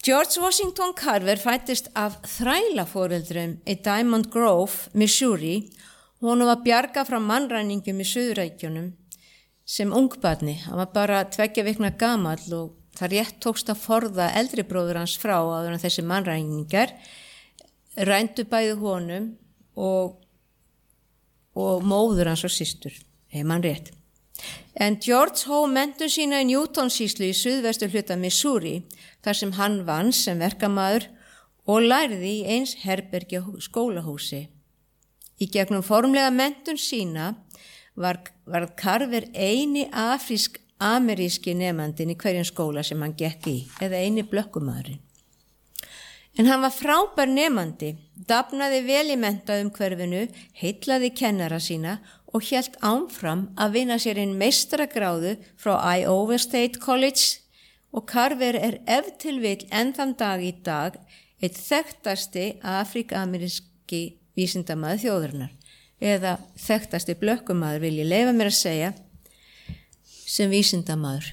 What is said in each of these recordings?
George Washington Carver fættist af þrælaforeldrum í Diamond Grove, Missouri. Honum var bjargað frá mannræningum í Suðurríkjunum sem ungbarni. Hann var bara 2 vikna gamall og það rétt tókst að forða eldri bróður hans frá áður en þessi mannræningar rændu bæði honum og móður hans og systur, ef mann rétt. En George hóf menntun sína í Newton-sýslu í suðvestur hluta Missouri, þar sem hann vann sem verkamaður og lærði í eins herbergja skólahúsi. Í gegnum formlega menntun sína var Carver eini afrísk-ameríski nemandinn í hverjum skóla sem hann gekk í, eða eini blökkumaðurinn. En hann var frábær nemandi, dafnaði vel í menntaumhverfinu, heillaði kennara sína og hélt áfram að vinna sér inn meistaragráðu frá Iowa State College og Carver ef til vill enn þann dag í dag eitt þekktasti afrík-ameríski vísindamaður þjóðarinnar, eða þekktasti blökkumaður vil ég leyfa mér að segja, sem vísindamaður.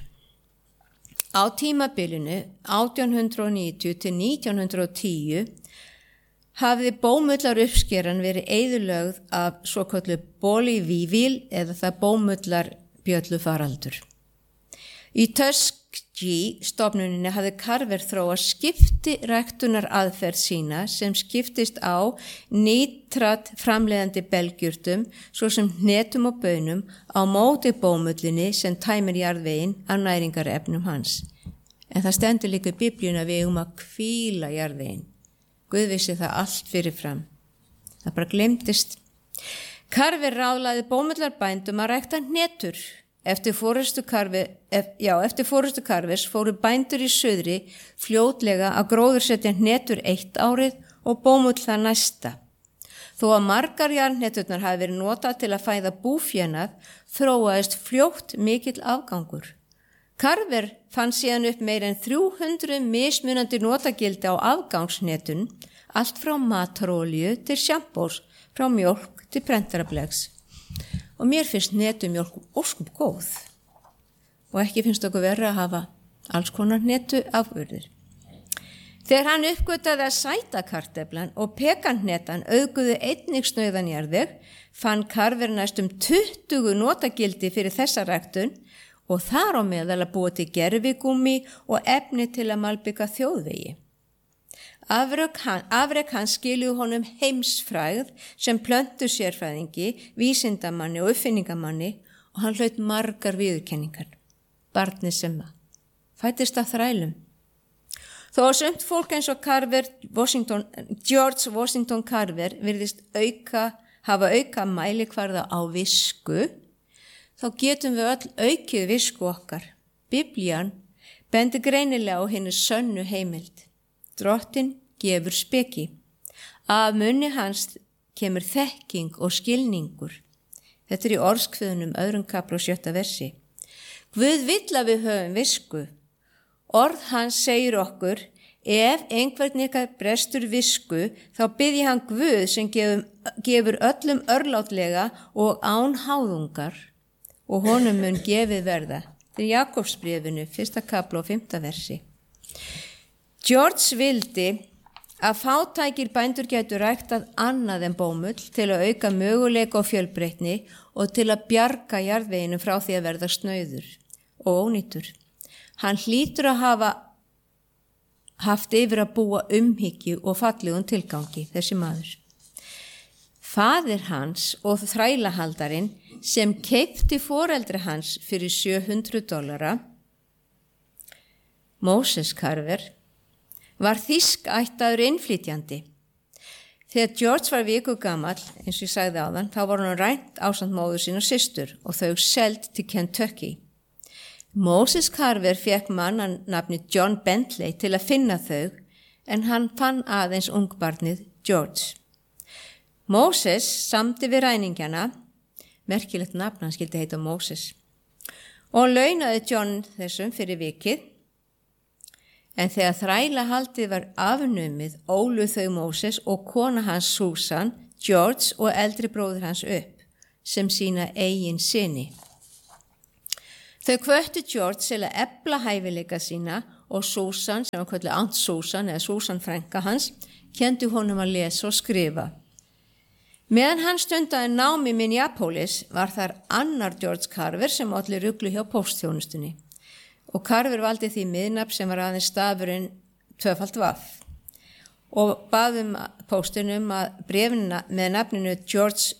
Á tímabilinu 1890 til 1910 hafði bómullar uppskeran verið eyðilögð af svoköllu Bolivívíl eða það bómullar bjöllufaraldur. Í Tuskegee stofnuninni hafði Carver þróað skiptiræktunar aðferð sína sem skiptist á nítrat framleiðandi belgjurtum svo sem hnetum og baunum á móti bómullinni sem tæmir jarðveginn af næringarefnum hans. En það stendur líka í Biblíunni að við að hvíla jarðveginn. Guð vissi það allt fyrirfram. Það bara gleymdist. Carver ráðlagði bómullarbændum að rækta hnetur. Eftir forystu Carvers fóru bændur í suðri fljótlega að gróðursetja hnetur 1 árið og bómull það næsta. Þó að margar jarðhneturnar hafi verið notað til að fæða búfénað, þróaðist fljótt mikill afgangur. Carver fann síðan upp meir en 300 mismunandi notagildi á afgangshnetun, allt frá matarolíu til sjampós, frá mjólk til prentarablegs. Og mér finnst netumjólk óskum góð og ekki finnst okkur verra að hafa alls konar netu afurðir. Þegar hann uppgötaði að sætakarteflan og pekanhnetan auðguðu einnig snauðan jarðveg, fann Carver næstum 20 notagildi fyrir þessa ræktun og þar á meðal að búa til gervigúmmi og efni til að malbika þjóðvegi. Afrek hans skiluðu honum heimsfrægð sem plöntusérfræðingi, vísindamanni og uppfinningamanni og hann hlaut margar viðurkenningar. Barnið sem fæddist af þrælum. Þó að sumt fólk eins og George Washington Carver virðist hafa auka mælikvarða á visku, þá getum við öll aukið visku okkar. Biblían bendir greinilega á hinni sönnu heimild. Drottinn gefur speki. Af munni hans kemur þekking og skilningur. Þetta í orðskviðunum 2. kafla og 7. versi. Guð vill að við höfum visku. Orð hans segir okkur, ef einhvern ykkar brestur visku, þá biðji hann Guð sem gefur öllum örlátlega og án háðungar og honum mun gefið verða. Þetta Jakobsbréfinu, 1. kafla og 5. versi. George vildi að fátækir bændur gætu ræktað annað en bómull til að auka möguleika og fjölbreytni og til að bjarga jarðveginu frá því að verða snauður og ónýtur. Hann hlýtur að hafa haft yfir að búa umhyggju og fallegum tilgangi, þessi maður. Faðir hans og þrælahaldarinn sem keypti foreldri hans fyrir $700, Moses Carver, var þýskættaður innflytjandi. Þegar George var viku gamall, eins og ég sagði áðan, þá var hann rænt ásamt móður sín og systur og þau seld til Kentucky. Moses Carver fékk mann að nafni John Bentley til að finna þau, en hann fann aðeins ungbarnið George. Moses samdi við ræningjana, merkilegt nafn, hann skildi heita Moses, og launaði John þessum fyrir vikið. En þegar þrælahaldið var afnumið, ólu þau Moses og kona hans Susan, George og eldri bróðir hans upp, sem sína eigin syni. Þau hvöttu George til að efla hæfileika sína og Susan, sem var kölluð Aunt Susan eða Susan frænka hans, kenndi honum að lesa og skrifa. Meðan hann stundaði nám í Minneapolis var þar annar George Carver sem olli ruglu hjá póstþjónustunni og Carver valdi því miðnafn sem var aðeins stafurinn 2V og bað póstinum að bréfina með nafninu George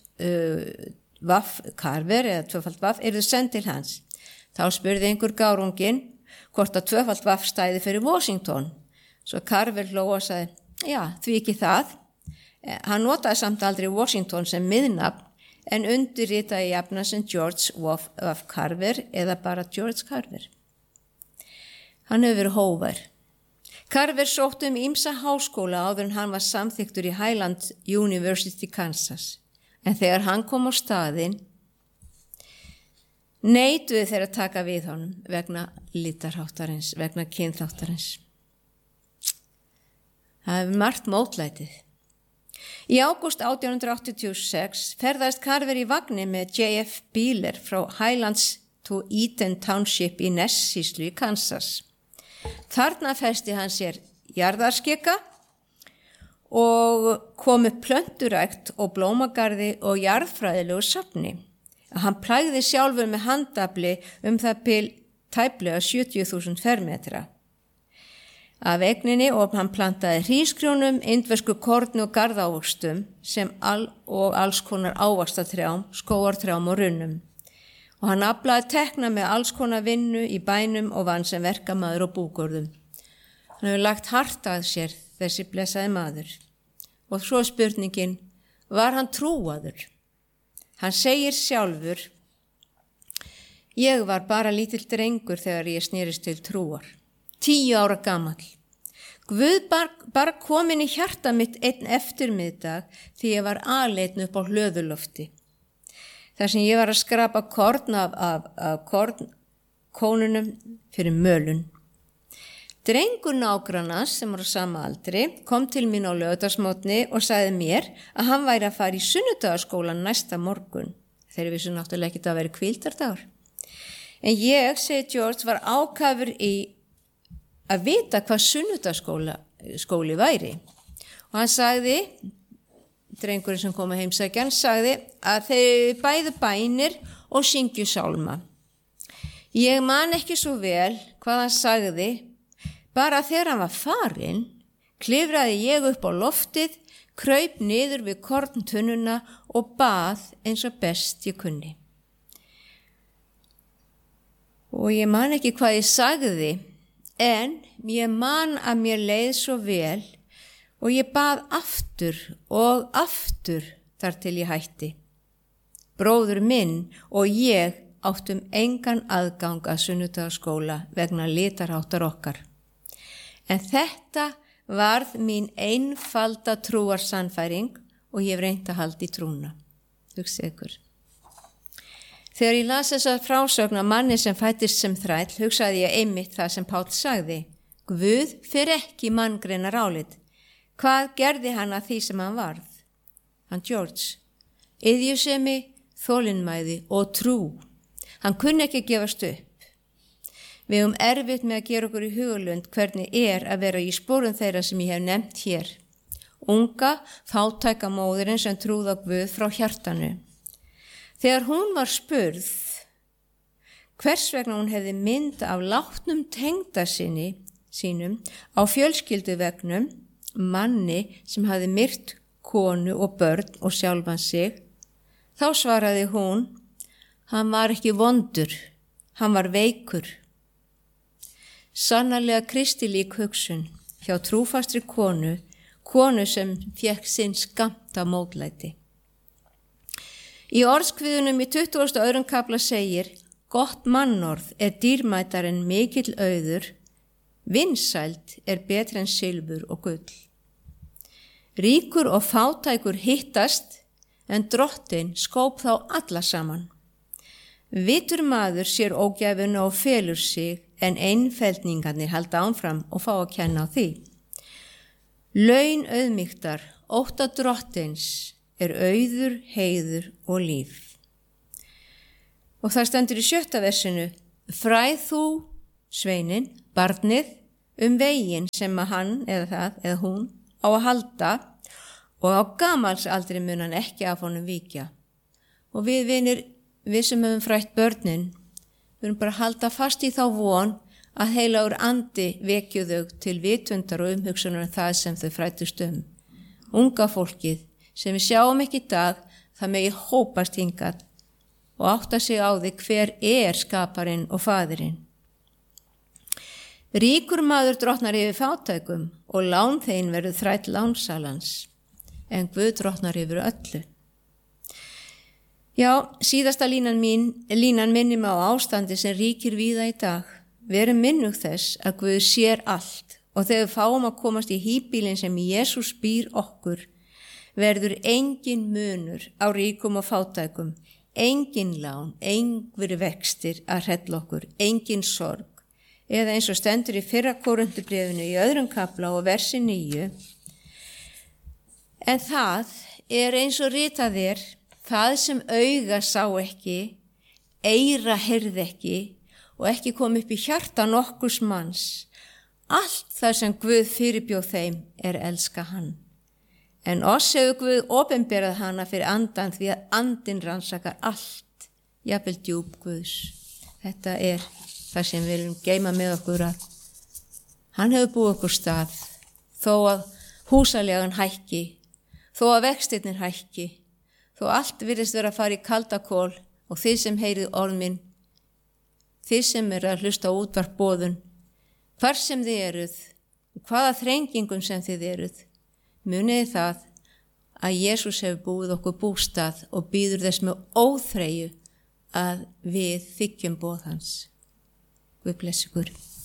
Carver eða 2V yrðu send til hans. Þá spurði einhver gárunginn hvort að 2V stæði fyrir Washington. Svo Carver hló og sagði, já, því ekki það. Hann notaði samt aldrei Washington sem miðnafn en undirritaði jafna sem George W. Carver eða bara George Carver. Hann hefur verið hógvær. Carver sótti ýmsa háskóla áður en hann var samþyktur í Highland University, Kansas. En þegar hann kom á staðinn, neituðu þeir að taka við honum vegna litarháttarins, vegna kynþáttarins. Það hefur margt mótlætið. Í ágúst 1886 ferðaðist Carver í vagni með J.F. Beeler frá Highlands to Eaton Township í Ness-sýslu í Kansas. Þarna festi hann sér jarðarskika og kom upp plönturækt og blómagarði og jarðfræðilegu safni. Hann plægði sjálfur með handafli það bil tæplega 70.000 fermetra af eigninni og hann plantaði hrísgrjónum, indversku korni og garðávöxtum sem alls konar ávaxtatrjám, skógartrjám og runnum. Og hann aflaði tekna með alls konar vinnu í bænum og vann sem verkamaður og búgörðum. Hann hefur lagt hart að sér þessi blessaði maður. Og svo spurningin, var hann trúaður? Hann segir sjálfur, ég var bara lítill drengur þegar ég snerist til trúar. 10 ára gamall. Guð bara kom inn í hjarta mitt einn eftirmiðdag því ég var aleinn upp á hlöðulofti. Þar sem ég var að skrapa korn af kornkónunum fyrir mölun. Drengur nágrannans sem var á sama aldri kom til mín á laugardagsmorgni og sagði mér að hann væri að fara í sunnudagaskólann næsta morgun. Þeir vissu náttúrulega ekki að vera hvíldardagur. En ég, segi George, var ákafur í að vita hvað sunnudagaskóli væri. Og hann sagði, drengurinn sem kom að heimsækja, hann sagði að þeir bæðu bænir og syngju sálma. Ég man ekki svo vel hvað hann sagði, bara þegar hann var farinn, klifraði ég upp á loftið, kraup niður við korntunnuna og bað eins og best ég kunni. Og ég man ekki hvað ég sagði, en ég man að mér leið svo vel og ég bað aftur og aftur þar til ég hætti. Bróður minn og ég áttum engan aðgang að sunnudagaskóla vegna litarháttar okkar. En þetta varð mín einfalda trúarsannfæring og ég hef reynt að halda í trúna. Hugsið ykkur. Þegar ég las þessa frásögn af manni sem fættist sem þræll, hugsaði ég einmitt það sem Páll sagði. Guð fer ekki manngreinar álit. Hvað gerði hann að því sem hann varð? Hann George. Iðjusemi, þolinmæði og trú. Hann kunni ekki að gefast upp. Við höfum erfitt með að gera okkur í hugulund hvernig að vera í sporum þeirra sem ég hef nefnt hér. Unga, fátæka móðirinn sem trúði á Guð frá hjartanu. Þegar hún var spurð hvers vegna hún hefði mynd af látnum tengdasyni á fjölskylduvegnum, manni sem hafði myrt konu og börn og sjálfan sig, þá svaraði hún, hann var ekki vondur, hann var veikur. Sannarlega kristilík hugsun hjá trúfastri konu sem fékk sinn skammt af mótlæti. Í orðskviðunum í 22. kafla segir, gott mannorð dýrmætar en mikill auður, vinsæld betri en silfur og gull. Ríkur og fátækur hittast, en drottin skóp þá alla saman. Vitur maður sér ógæfuna og felur sig, en einfeldningarnir halda áfram og fá að kenna á því. Laun auðmýktar, ótta drottins, auður, heiður og líf. Og það stendur í 6. versinu, fræð þú, sveinin, barnið, veginn sem að hann eða hún á að halda og á gamalsaldri mun hann ekki af honum víkja. Og við vinir, við sem höfum frætt börnin, við erum bara að halda fast í þá von að heilagur andi vekju þau til vitundar og umhugsunar það sem þau frættust Unga fólkið sem við sjáum ekki í dag, það megi hópast hingað og átta sig á því hver skaparinn og faðirinn. Ríkur maður drottnar yfir fátækum og lánþeginn verður þræll lánsalans, en Guð drottnar yfir öllu. Já, síðasta línan minni mig á ástandi sem ríkir víða í dag. Verum minnug þess að Guð sér allt og þegar við fáum að komast í híbýlinn sem Jesús býr okkur, verður engin munur á ríkum og fátækum, engin lán, engir vextir að hrella okkur, engin sorg. Eða eins og stendur í 1. Korinthubréfinu í 2. kafla og versi 9. En það eins og ritað það sem auga sá ekki, eyra heyrði ekki og ekki kom upp í hjarta nokkurs manns. Allt það sem Guð fyrirbjóð þeim elska hann. En oss hefur Guð opinberað hana fyrir andan því að andinn rannsakar allt, jafnvel djúp Guðs. Þetta það sem við viljum geyma með okkur að hann hefur búið okkur stað, þó að húsalegan hækki, þó að vextirnir hækki, þó allt virðist vera að fara í kaldakol og þið sem heyrið orð minn, þið sem að hlusta á útvarpboðun, hvar sem þið eruð, hvaða þrengingum sem þið eruð, muniði það að Jesús hefur búið okkur bústað og býður þess með óþreyju að við þiggjum boð hans. Guð blessi ykkur.